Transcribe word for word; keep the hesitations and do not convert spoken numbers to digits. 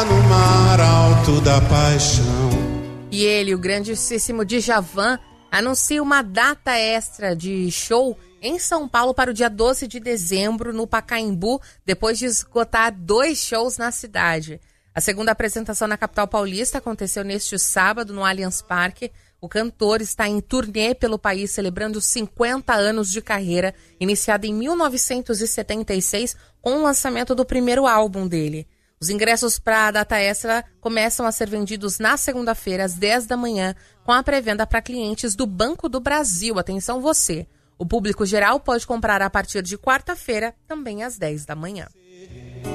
lá no mar alto da paixão. E ele, o grandíssimo Djavan, anuncia uma data extra de show em São Paulo para o dia doze de dezembro, no Pacaembu, depois de esgotar dois shows na cidade. A segunda apresentação na capital paulista aconteceu neste sábado, no Allianz Parque. O cantor está em turnê pelo país, celebrando cinquenta anos de carreira, iniciada em mil novecentos e setenta e seis, com o lançamento do primeiro álbum dele. Os ingressos para a data extra começam a ser vendidos na segunda-feira, às dez da manhã, com a pré-venda para clientes do Banco do Brasil. Atenção você! O público geral pode comprar a partir de quarta-feira, também às dez da manhã.